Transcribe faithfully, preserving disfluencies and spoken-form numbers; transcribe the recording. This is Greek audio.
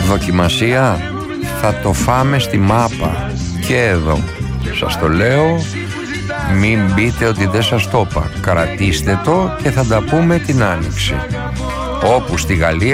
Δοκιμασία θα το φάμε στη μάπα. Και εδώ σας το λέω, μην πείτε ότι δεν σας το είπα. Κρατήστε το και θα τα πούμε την Άνοιξη. Όπου στη Γαλλία